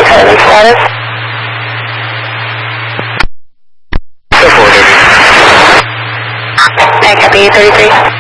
Heavy status. Go forward, Heavy. I copy 33.